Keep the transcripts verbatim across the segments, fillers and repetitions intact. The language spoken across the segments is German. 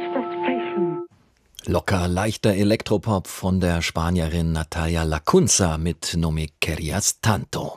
Locker leichter Elektropop von der Spanierin Natalia Lacunza mit No me querías tanto.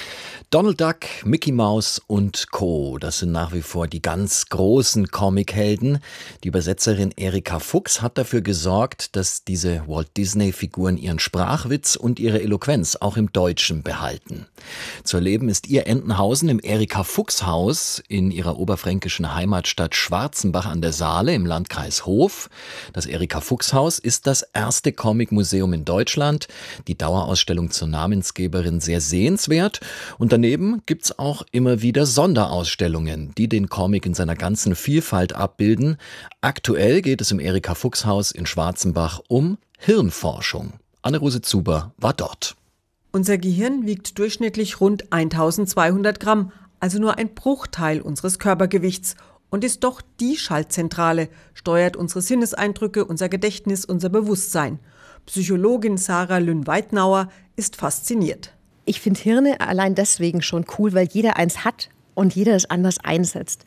Donald Duck, Mickey Mouse und Co. Das sind nach wie vor die ganz großen Comichelden. Die Übersetzerin Erika Fuchs hat dafür gesorgt, dass diese Walt-Disney-Figuren ihren Sprachwitz und ihre Eloquenz auch im Deutschen behalten. Zu erleben ist ihr Entenhausen im Erika-Fuchs-Haus in ihrer oberfränkischen Heimatstadt Schwarzenbach an der Saale im Landkreis Hof. Das Erika-Fuchs-Haus ist das erste Comicmuseum in Deutschland. Die Dauerausstellung zur Namensgeberin sehr sehenswert. Und daneben gibt's auch immer wieder Sonderausstellungen, die den Comic in seiner ganzen Vielfalt abbilden. Aktuell geht es im Erika-Fuchs-Haus in Schwarzenbach um Hirnforschung. Anne-Rose Zuber war dort. Unser Gehirn wiegt durchschnittlich rund eintausendzweihundert Gramm, also nur ein Bruchteil unseres Körpergewichts und ist doch die Schaltzentrale, steuert unsere Sinneseindrücke, unser Gedächtnis, unser Bewusstsein. Psychologin Sarah Lünn-Weitnauer ist fasziniert. Ich finde Hirne allein deswegen schon cool, weil jeder eins hat und jeder es anders einsetzt.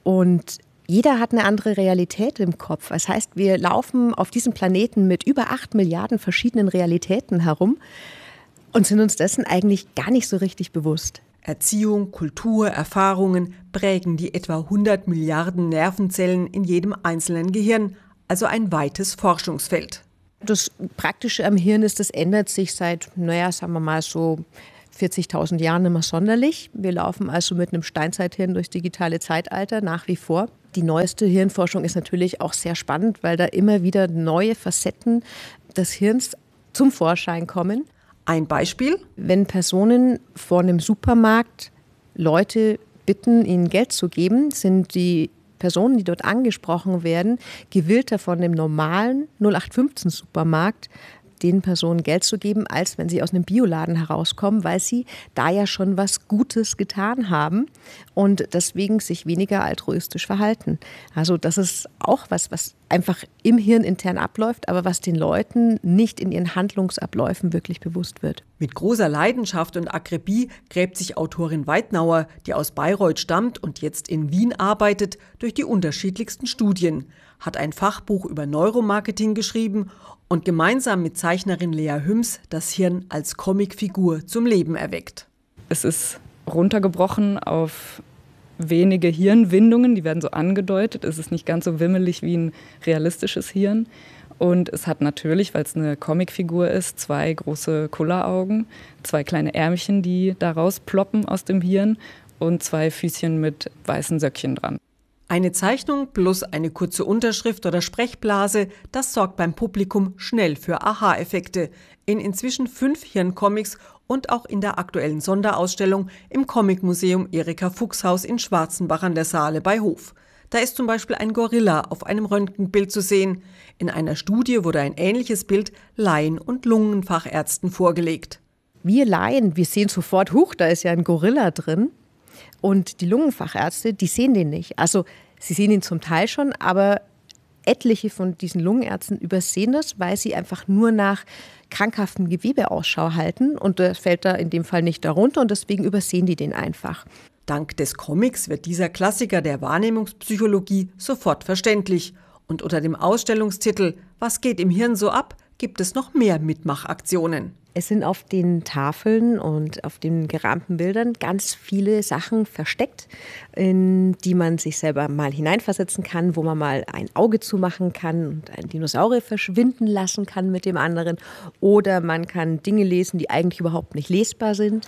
Und jeder hat eine andere Realität im Kopf. Das heißt, wir laufen auf diesem Planeten mit über acht Milliarden verschiedenen Realitäten herum und sind uns dessen eigentlich gar nicht so richtig bewusst. Erziehung, Kultur, Erfahrungen prägen die etwa hundert Milliarden Nervenzellen in jedem einzelnen Gehirn, also ein weites Forschungsfeld. Das Praktische am Hirn ist, das ändert sich seit, naja, sagen wir mal so vierzigtausend Jahren immer sonderlich. Wir laufen also mit einem Steinzeithirn durchs digitale Zeitalter nach wie vor. Die neueste Hirnforschung ist natürlich auch sehr spannend, weil da immer wieder neue Facetten des Hirns zum Vorschein kommen. Ein Beispiel? Wenn Personen vor einem Supermarkt Leute bitten, ihnen Geld zu geben, sind die Personen, die dort angesprochen werden, gewillter von dem normalen null acht fünfzehn Supermarkt den Personen Geld zu geben, als wenn sie aus einem Bioladen herauskommen, weil sie da ja schon was Gutes getan haben und deswegen sich weniger altruistisch verhalten. Also das ist auch was, was einfach im Hirn intern abläuft, aber was den Leuten nicht in ihren Handlungsabläufen wirklich bewusst wird. Mit großer Leidenschaft und Akribie gräbt sich Autorin Weitnauer, die aus Bayreuth stammt und jetzt in Wien arbeitet, durch die unterschiedlichsten Studien, hat ein Fachbuch über Neuromarketing geschrieben und gemeinsam mit Zeichnerin Lea Hüms das Hirn als Comicfigur zum Leben erweckt. Es ist runtergebrochen auf wenige Hirnwindungen, die werden so angedeutet. Es ist nicht ganz so wimmelig wie ein realistisches Hirn. Und es hat natürlich, weil es eine Comicfigur ist, zwei große Kulleraugen, zwei kleine Ärmchen, die da rausploppen aus dem Hirn und zwei Füßchen mit weißen Söckchen dran. Eine Zeichnung plus eine kurze Unterschrift oder Sprechblase, das sorgt beim Publikum schnell für Aha-Effekte. In inzwischen fünf Hirncomics und auch in der aktuellen Sonderausstellung im Comicmuseum Erika-Fuchs-Haus in Schwarzenbach an der Saale bei Hof. Da ist zum Beispiel ein Gorilla auf einem Röntgenbild zu sehen. In einer Studie wurde ein ähnliches Bild Laien- und Lungenfachärzten vorgelegt. Wir Laien, wir sehen sofort, huch, da ist ja ein Gorilla drin. Und die Lungenfachärzte, die sehen den nicht. Also sie sehen ihn zum Teil schon, aber etliche von diesen Lungenärzten übersehen das, weil sie einfach nur nach krankhaftem Gewebe Ausschau halten. Und das fällt da in dem Fall nicht darunter und deswegen übersehen die den einfach. Dank des Comics wird dieser Klassiker der Wahrnehmungspsychologie sofort verständlich. Und unter dem Ausstellungstitel »Was geht im Hirn so ab?« gibt es noch mehr Mitmachaktionen. Es sind auf den Tafeln und auf den gerahmten Bildern ganz viele Sachen versteckt, in die man sich selber mal hineinversetzen kann, wo man mal ein Auge zumachen kann und einen Dinosaurier verschwinden lassen kann mit dem anderen. Oder man kann Dinge lesen, die eigentlich überhaupt nicht lesbar sind.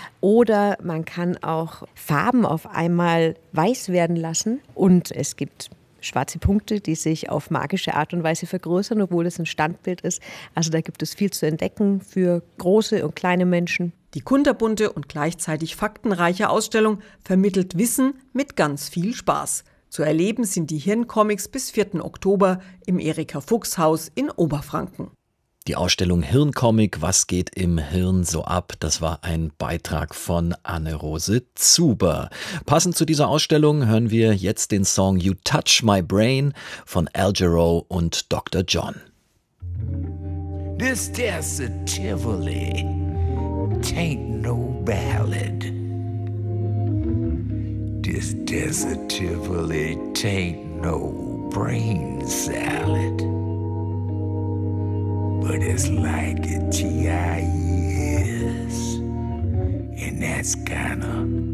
Oder man kann auch Farben auf einmal weiß werden lassen. Und es gibt schwarze Punkte, die sich auf magische Art und Weise vergrößern, obwohl es ein Standbild ist. Also da gibt es viel zu entdecken für große und kleine Menschen. Die kunterbunte und gleichzeitig faktenreiche Ausstellung vermittelt Wissen mit ganz viel Spaß. Zu erleben sind die Hirncomics bis vierten Oktober im Erika-Fuchs-Haus in Oberfranken. Die Ausstellung Hirncomic, was geht im Hirn so ab? Das war ein Beitrag von Anne-Rose Zuber. Passend zu dieser Ausstellung hören wir jetzt den Song You Touch My Brain von Al Jarreau und Doktor John. This desert Tivoli tain't no ballad. This desert Tivoli tain't no brain salad. But it's like a G I E S, and that's kinda